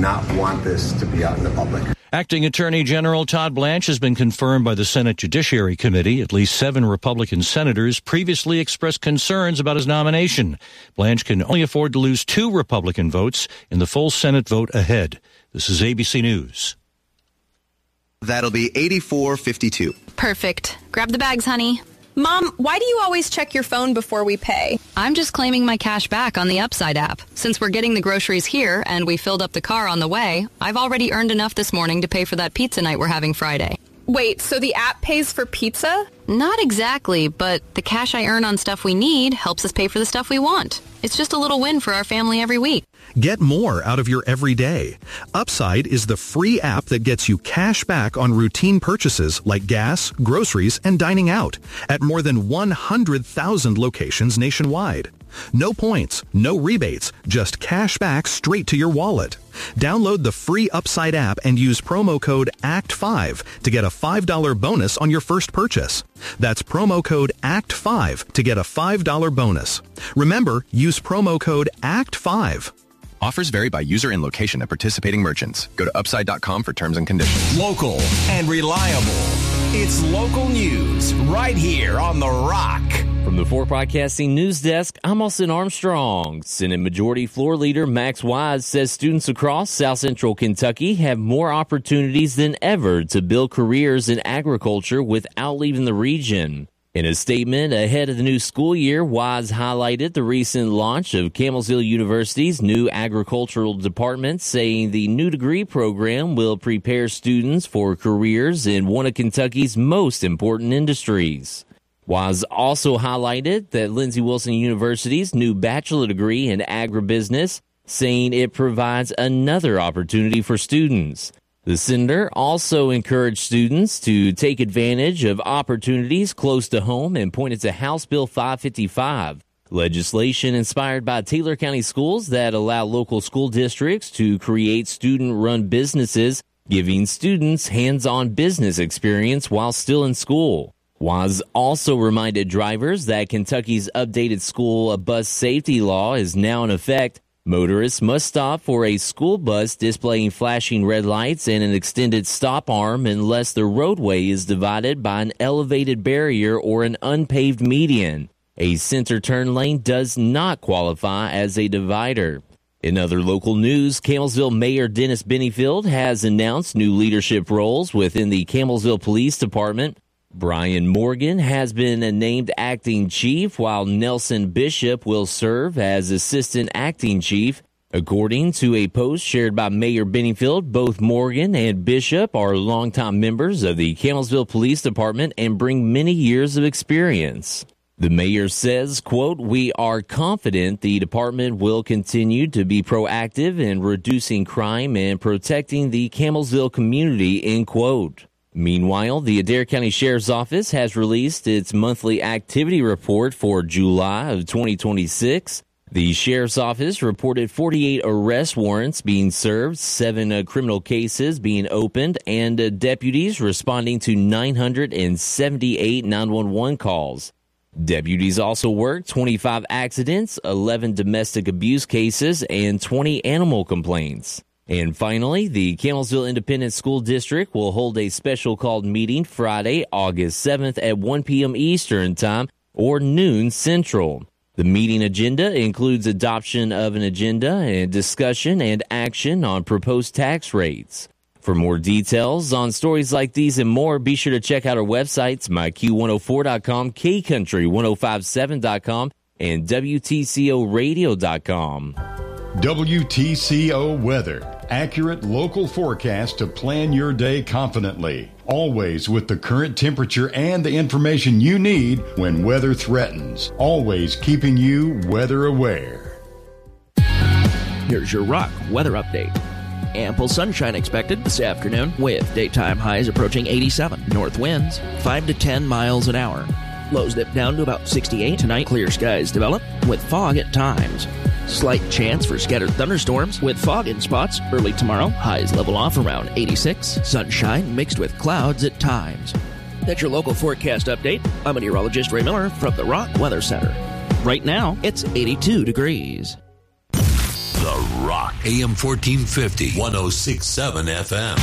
not want this to be out in the public. Acting Attorney General Todd Blanche has been confirmed by the Senate Judiciary Committee. At least 7 Republican senators previously expressed concerns about his nomination. Blanche can only afford to lose 2 Republican votes in the full Senate vote ahead. This is ABC News. That'll be 84-52. Perfect. Grab the bags, honey. Mom, why do you always check your phone before we pay? I'm just claiming my cash back on the Upside app. Since we're getting the groceries here and we filled up the car on the way, I've already earned enough this morning to pay for that pizza night we're having Friday. Wait, so the app pays for pizza? Not exactly, but the cash I earn on stuff we need helps us pay for the stuff we want. It's just a little win for our family every week. Get more out of your everyday. Upside is the free app that gets you cash back on routine purchases like gas, groceries, and dining out at more than 100,000 locations nationwide. No points, no rebates, just cash back straight to your wallet. Download the free Upside app and use promo code ACT5 to get a $5 bonus on your first purchase. That's promo code ACT5 to get a $5 bonus. Remember, use promo code ACT5. Offers vary by user and location at participating merchants. Go to upside.com for terms and conditions. Local and reliable. It's local news right here on The Rock. From the 4 Podcasting News Desk, I'm Austin Armstrong. Senate Majority Floor Leader Max Wise says students across South Central Kentucky have more opportunities than ever to build careers in agriculture without leaving the region. In a statement ahead of the new school year, Wise highlighted the recent launch of Campbellsville University's new agricultural department, saying the new degree program will prepare students for careers in one of Kentucky's most important industries. Wise also highlighted that Lindsey Wilson University's new bachelor degree in agribusiness, saying it provides another opportunity for students. The senator also encouraged students to take advantage of opportunities close to home and pointed to House Bill 555, legislation inspired by Taylor County schools that allow local school districts to create student-run businesses, giving students hands-on business experience while still in school. Wise also reminded drivers that Kentucky's updated school bus safety law is now in effect. Motorists must stop for a school bus displaying flashing red lights and an extended stop arm unless the roadway is divided by an elevated barrier or an unpaved median. A center turn lane does not qualify as a divider. In other local news, Campbellsville Mayor Dennis Benefield has announced new leadership roles within the Campbellsville Police Department. Brian Morgan has been named acting chief, while Nelson Bishop will serve as assistant acting chief. According to a post shared by Mayor Benefield, both Morgan and Bishop are longtime members of the Campbellsville Police Department and bring many years of experience. The mayor says, quote, "We are confident the department will continue to be proactive in reducing crime and protecting the Campbellsville community," end quote. Meanwhile, the Adair County Sheriff's Office has released its monthly activity report for July of 2026. The Sheriff's Office reported 48 arrest warrants being served, 7 criminal cases being opened, and deputies responding to 978 911 calls. Deputies also worked 25 accidents, 11 domestic abuse cases, and 20 animal complaints. And finally, the Campbellsville Independent School District will hold a special called meeting Friday, August 7th at 1 p.m. Eastern Time or noon Central. The meeting agenda includes adoption of an agenda and discussion and action on proposed tax rates. For more details on stories like these and more, be sure to check out our websites, myq104.com, kcountry1057.com, and WTCOradio.com. WTCO weather. Accurate local forecast to plan your day confidently. Always with the current temperature and the information you need when weather threatens. Always keeping you weather aware. Here's your Rock weather update. Ample sunshine expected this afternoon with daytime highs approaching 87. North winds 5 to 10 miles an hour. Lows dip down to about 68 tonight. Clear skies develop with fog at times. Slight chance for scattered thunderstorms with fog in spots early tomorrow. Highs level off around 86. Sunshine mixed with clouds at times. That's your local forecast update. I'm meteorologist Ray Miller from the Rock Weather Center. Right now, it's 82 degrees. The Rock, AM 1450, 106.7 FM.